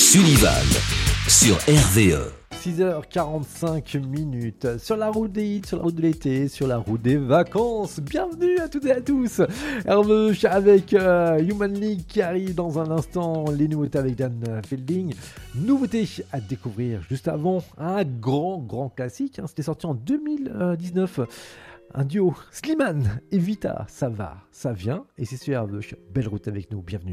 Sullivan sur RVE. 6h45 minutes, sur la route des hits, sur la route de l'été, sur la route des vacances. Bienvenue à toutes et à tous. RVE avec Human League qui arrive dans un instant, les nouveautés avec Dan Fielding. Nouveautés à découvrir juste avant, un grand classique, c'était sorti en 2019. Un duo, Slimane et Vita, ça va, ça vient, et c'est sur RVE. Belle route avec nous, bienvenue.